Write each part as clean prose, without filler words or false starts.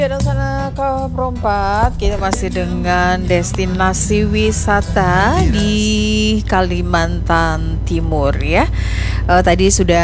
Dan sana ke perempat, kita masih dengan destinasi wisata di Kalimantan Timur ya. Tadi sudah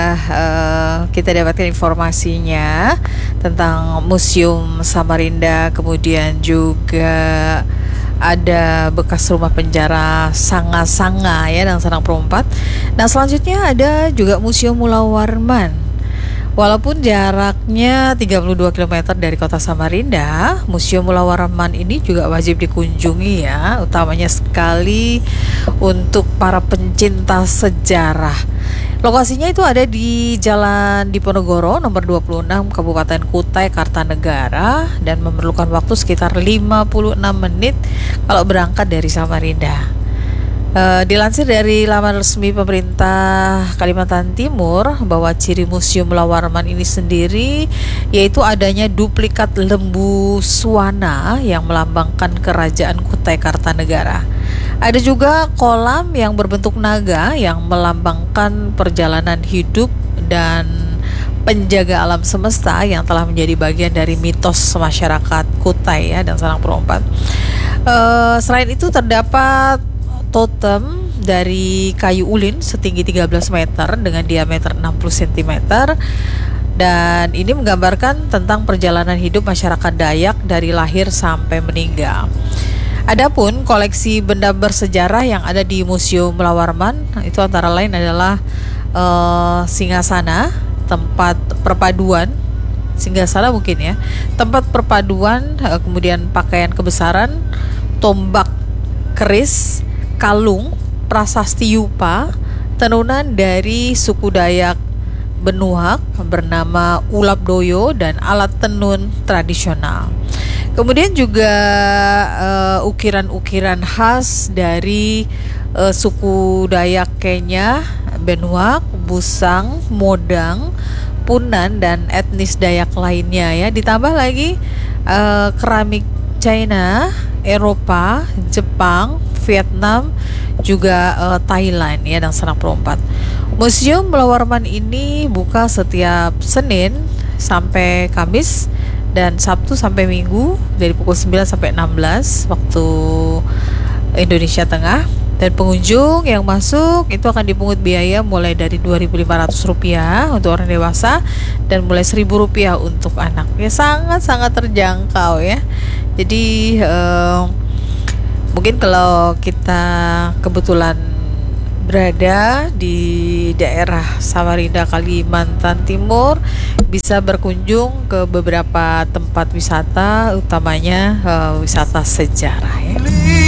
kita dapatkan informasinya tentang Museum Samarinda, kemudian juga ada bekas rumah penjara Sanga-Sanga ya dan Sanang Perempat. Nah selanjutnya ada juga Museum Mula Warman. Walaupun jaraknya 32 km dari kota Samarinda, Museum Mula Warman ini juga wajib dikunjungi ya, utamanya sekali untuk para pencinta sejarah. Lokasinya itu ada di Jalan Diponegoro nomor 26 Kabupaten Kutai Kartanegara dan memerlukan waktu sekitar 56 menit kalau berangkat dari Samarinda. Dilansir dari laman resmi pemerintah Kalimantan Timur bahwa ciri Museum Mula Warman ini sendiri yaitu adanya duplikat lembu Suwana yang melambangkan kerajaan Kutai Kartanegara. Ada juga kolam yang berbentuk naga yang melambangkan perjalanan hidup dan penjaga alam semesta yang telah menjadi bagian dari mitos masyarakat Kutai ya dan Sanang Perempat. Selain itu terdapat totem dari kayu ulin setinggi 13 meter dengan diameter 60 cm dan ini menggambarkan tentang perjalanan hidup masyarakat Dayak dari lahir sampai meninggal. Adapun koleksi benda bersejarah yang ada di Museum Mula Warman itu antara lain adalah singgasana, tempat perpaduan singgasana mungkin ya, tempat perpaduan, kemudian pakaian kebesaran, tombak keris, kalung, prasasti yupa, tenunan dari suku Dayak Benuhak bernama ulap doyo dan alat tenun tradisional. Kemudian juga ukiran-ukiran khas dari suku Dayak Kenya, Benuhak, Busang, Modang, Punan dan etnis Dayak lainnya ya. Ditambah lagi keramik China, Eropa, Jepang, Vietnam, juga Thailand ya dan Sanang Perempat. Museum Mula Warman ini buka setiap Senin sampai Kamis dan Sabtu sampai Minggu dari pukul 9 sampai 16 waktu Indonesia Tengah. Dan pengunjung yang masuk itu akan dipungut biaya mulai dari Rp2.500 untuk orang dewasa dan mulai Rp1.000 untuk anak. Ya sangat-sangat terjangkau ya. Jadi mungkin kalau kita kebetulan berada di daerah Samarinda, Kalimantan Timur, bisa berkunjung ke beberapa tempat wisata, utamanya wisata sejarah ya.